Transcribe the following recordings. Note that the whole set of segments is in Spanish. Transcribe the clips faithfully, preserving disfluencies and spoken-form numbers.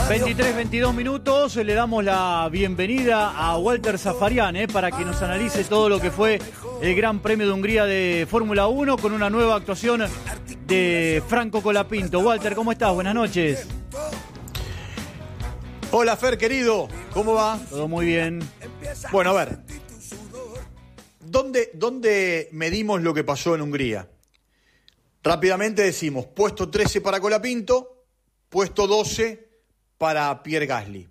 veintitrés, veintidós minutos, le damos la bienvenida a Walter Zafarian eh, para que nos analice todo lo que fue el Gran Premio de Hungría de Fórmula uno con una nueva actuación de Franco Colapinto. Walter, ¿cómo estás? Buenas noches. Hola Fer, querido, ¿cómo va? Todo muy bien. Bueno, a ver, ¿dónde, dónde medimos lo que pasó en Hungría? Rápidamente decimos, puesto trece para Colapinto, puesto doce para Pierre Gasly.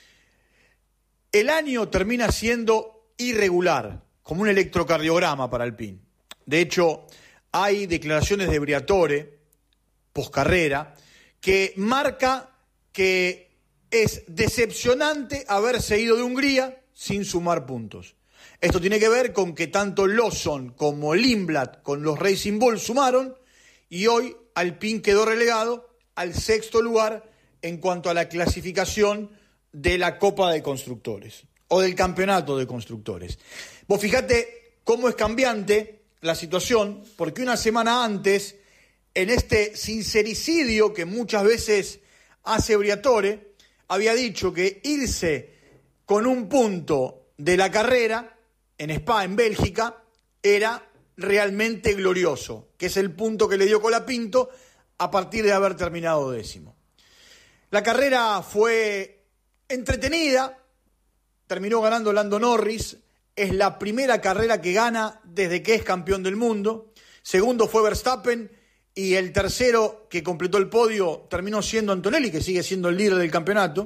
El año termina siendo irregular, como un electrocardiograma para Alpine. De hecho, hay declaraciones de Briatore, poscarrera, que marca que es decepcionante haberse ido de Hungría sin sumar puntos. Esto tiene que ver con que tanto Lawson como Lindblad con los Racing Bull sumaron y hoy Alpine quedó relegado al sexto lugar en cuanto a la clasificación de la Copa de Constructores o del Campeonato de Constructores. Vos fíjate cómo es cambiante la situación, porque una semana antes, en este sincericidio que muchas veces hace Briatore, había dicho que irse con un punto de la carrera en Spa, en Bélgica, era realmente glorioso, que es el punto que le dio Colapinto a partir de haber terminado décimo. La carrera fue entretenida, terminó ganando Lando Norris, es la primera carrera que gana desde que es campeón del mundo, segundo fue Verstappen y el tercero que completó el podio terminó siendo Antonelli, que sigue siendo el líder del campeonato.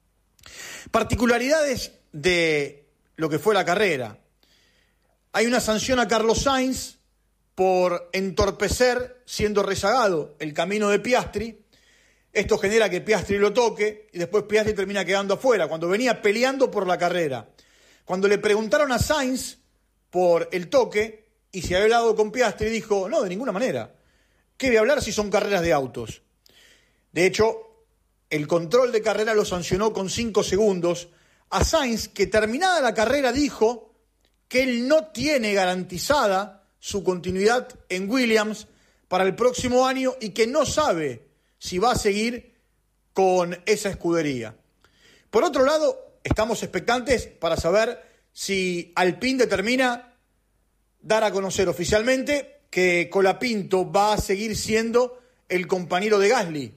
Particularidades de lo que fue la carrera. Hay una sanción a Carlos Sainz por entorpecer, siendo rezagado, el camino de Piastri. Esto genera que Piastri lo toque y después Piastri termina quedando afuera, cuando venía peleando por la carrera. Cuando le preguntaron a Sainz por el toque y si había hablado con Piastri, dijo, no, de ninguna manera. ¿Qué voy a hablar si son carreras de autos? De hecho, el control de carrera lo sancionó con cinco segundos a Sainz, que terminada la carrera dijo que él no tiene garantizada su continuidad en Williams para el próximo año y que no sabe si va a seguir con esa escudería. Por otro lado, estamos expectantes para saber si Alpine determina dar a conocer oficialmente que Colapinto va a seguir siendo el compañero de Gasly.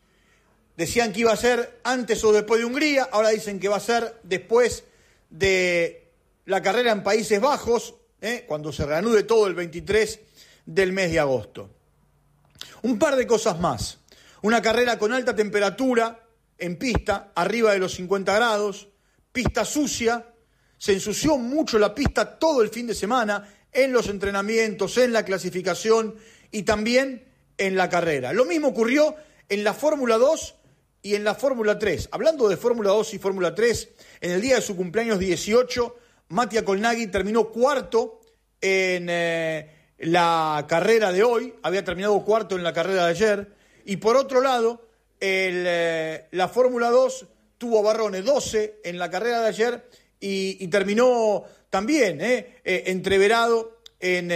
Decían que iba a ser antes o después de Hungría, ahora dicen que va a ser después de la carrera en Países Bajos, ¿eh? cuando se reanude todo el veintitrés del mes de agosto. Un par de cosas más. Una carrera con alta temperatura en pista, arriba de los cincuenta grados, pista sucia, se ensució mucho la pista todo el fin de semana, en los entrenamientos, en la clasificación y también en la carrera. Lo mismo ocurrió en la Fórmula dos y en la Fórmula tres. Hablando de Fórmula dos y Fórmula tres, en el día de su cumpleaños dieciocho, Mattia Colnaghi terminó cuarto en eh, la carrera de hoy, había terminado cuarto en la carrera de ayer. Y por otro lado, el, eh, la Fórmula dos tuvo Barrone doce en la carrera de ayer y, y terminó también eh, eh, entreverado en